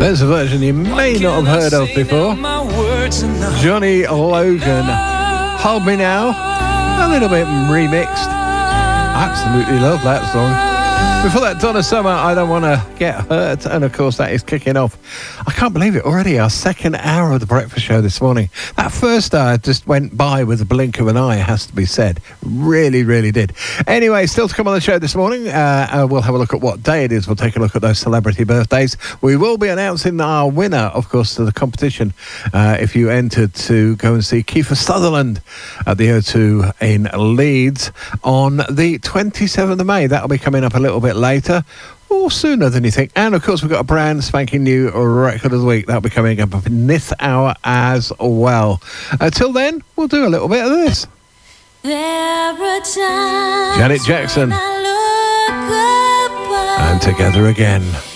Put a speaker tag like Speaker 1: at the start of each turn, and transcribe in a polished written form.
Speaker 1: There's a version you may not have heard of before. Johnny Logan, Hold Me Now, a little bit remixed. I absolutely love that song. Before that, Donna Summer, I Don't Want to Get Hurt. And of course, that is kicking off. I can't believe it already, our second hour of the breakfast show this morning. That first hour just went by with a blink of an eye, has to be said. Really, really did. Anyway, still to come on the show this morning. We'll have a look at what day it is. We'll take a look at those celebrity birthdays. We will be announcing our winner, of course, to the competition. If you entered to go and see Kiefer Sutherland at the O2 in Leeds on the 27th of May. That'll be coming up a little bit later, or sooner than you think. And of course, we've got a brand spanking new record of the week that'll be coming up in this hour as well. Until then, we'll do a little bit of this. Janet Jackson and Together Again.